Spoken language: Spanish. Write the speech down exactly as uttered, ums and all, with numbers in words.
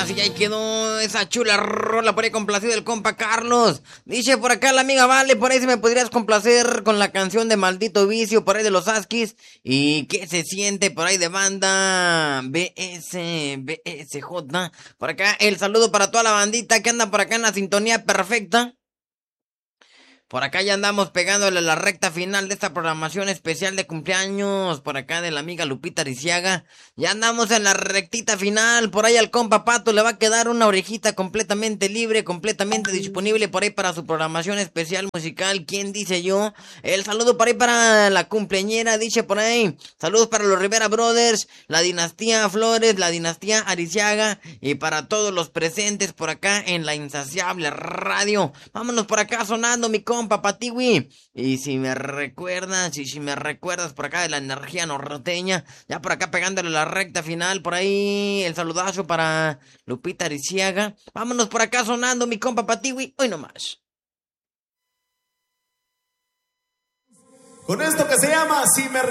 nomás, y ahí quedó esa chula rola por ahí complacido el compa Carlos. Dice por acá la amiga Vale, por ahí si me podrías complacer con la canción de Maldito Vicio, por ahí de los Askis. ¿Y qué se siente por ahí de banda B S, B S J? Por acá el saludo para toda la bandita que anda por acá en la sintonía perfecta. Por acá ya andamos pegándole la recta final de esta programación especial de cumpleaños. Por acá de la amiga Lupita Ariciaga. Ya andamos en la rectita final. Por ahí al compa Pato le va a quedar una orejita completamente libre, completamente disponible por ahí para su programación especial musical. ¿Quién dice yo? El saludo por ahí para la cumpleañera, dice por ahí. Saludos para los Rivera Brothers, la dinastía Flores, la dinastía Ariciaga y para todos los presentes por acá en la insaciable radio. Vámonos por acá sonando mi compa Patiwi. Y si me recuerdas, y si me recuerdas por acá de la energía norteña, ya por acá pegándole la recta final, por ahí el saludazo para Lupita Ariciaga. Vámonos por acá sonando mi compa Patiwi, hoy nomás. Con esto que se llama Si me